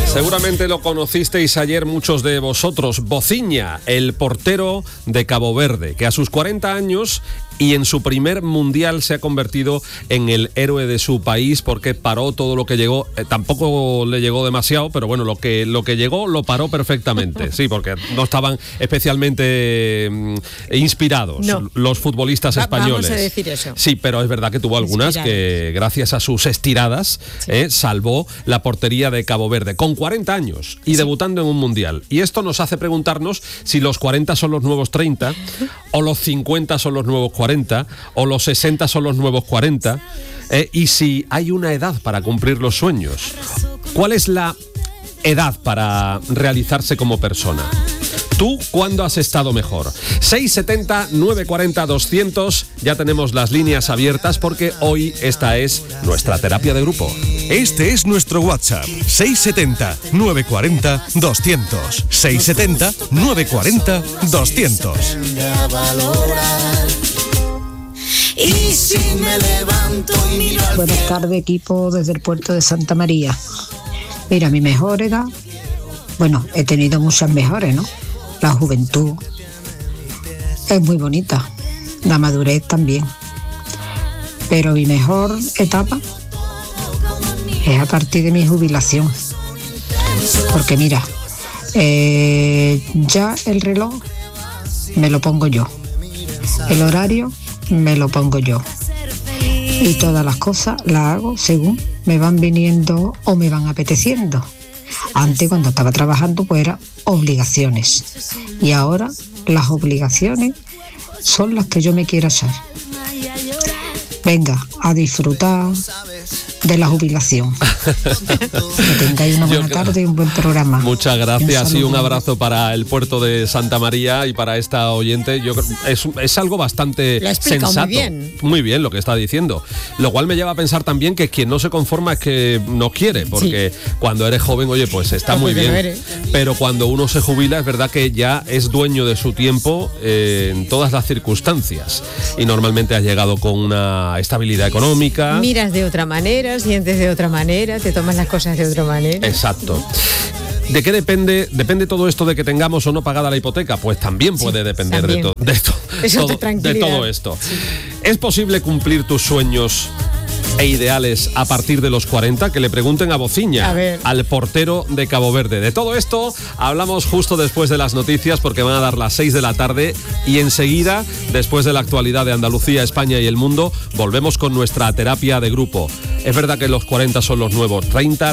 Seguramente lo conocisteis ayer muchos de vosotros. Bociña, el portero de Cabo Verde, que a sus 40 años y en su primer mundial se ha convertido en el héroe de su país porque paró todo lo que llegó. Tampoco le llegó demasiado, pero bueno, lo que llegó lo paró perfectamente. Sí, porque no estaban especialmente inspirados los futbolistas españoles. Vamos a decir eso. Sí, pero es verdad que tuvo algunas que gracias a sus estiradas salvó la portería de Cabo Verde con 40 años y debutando en un mundial. Y esto nos hace preguntarnos si los 40 son los nuevos 30 o los 50 son los nuevos 40 o los 60 son los nuevos 40 y si hay una edad para cumplir los sueños. ¿Cuál es la edad para realizarse como persona? ¿Tú cuándo has estado mejor? 670 940 200. Ya tenemos las líneas abiertas porque hoy esta es nuestra terapia de grupo. Este es nuestro WhatsApp. 670 940 200. 670 940 200. Y si me levanto y miro al Buenas tardes, equipo, desde el puerto de Santa María. Mira, mi mejor edad, bueno, he tenido muchas mejores, ¿no? La juventud es muy bonita, la madurez también. Pero mi mejor etapa es a partir de mi jubilación. Porque mira, ya el reloj me lo pongo yo. El horario me lo pongo yo. Y todas las cosas las hago según me van viniendo o me van apeteciendo. Antes, cuando estaba trabajando, pues eran obligaciones. Y ahora las obligaciones son las que yo me quiero hacer. Venga, a disfrutar de la jubilación. Que tengáis una buena tarde y un buen programa. Muchas gracias y un abrazo para el puerto de Santa María y para esta oyente. Yo creo es algo bastante sensato. Muy bien lo que está diciendo. Lo cual me lleva a pensar también que quien no se conforma es que no quiere, porque cuando eres joven, oye, pues está muy bien. Pero cuando uno se jubila es verdad que ya es dueño de su tiempo en todas las circunstancias. Y normalmente has llegado con una estabilidad económica. Miras de otra manera, sientes de otra manera, te tomas las cosas de otra manera. Exacto. ¿De qué depende? ¿Depende todo esto de que tengamos o no pagada la hipoteca? Pues también puede depender de todo esto. Sí. ¿Es posible cumplir tus sueños e ideales a partir de los 40? Que le pregunten a Bociña, al portero de Cabo Verde. De todo esto hablamos justo después de las noticias, porque van a dar las 6 de la tarde y enseguida, después de la actualidad de Andalucía, España y el mundo, volvemos con nuestra terapia de grupo. Es verdad que los 40 son los nuevos 30.